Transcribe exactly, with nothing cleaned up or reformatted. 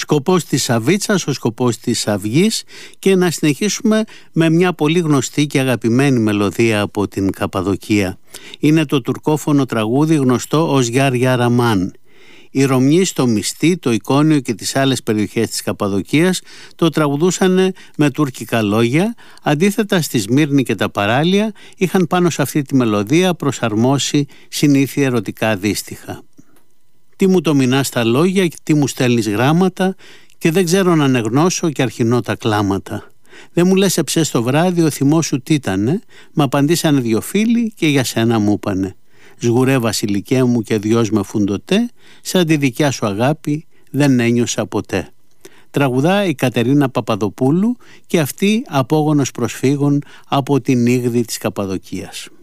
σκοπός της Σαβίτσας, ο σκοπός της Αυγής, και να συνεχίσουμε με μια πολύ γνωστή και αγαπημένη μελωδία από την Καπαδοκία. Είναι το τουρκόφωνο τραγούδι γνωστό ως Γιάρ Γιάρ Αμάν. Οι Ρωμιοί στο Μιστή, το Εικόνιο και τις άλλες περιοχές της Καπαδοκίας το τραγουδούσαν με τουρκικά λόγια, αντίθετα στη Σμύρνη και τα παράλια είχαν πάνω σε αυτή τη μελωδία προσαρμόσει συνήθεια ερωτικά αντίστοιχα. Τι μου το μηνάς τα λόγια, τι μου στέλνεις γράμματα, και δεν ξέρω να ανεγνώσω και αρχινώ τα κλάματα. Δεν μου λες εψές το βράδυ ο θυμός σου τι ήτανε, μ' απαντήσανε δυο φίλοι και για σένα μου είπανε. Σγουρέ βασιλικέ μου και δυος με φουντοτέ, σαν τη δικιά σου αγάπη δεν ένιωσα ποτέ. Τραγουδά η Κατερίνα Παπαδοπούλου, και αυτή απόγονος προσφύγων από την Ήγδη της Καπαδοκίας.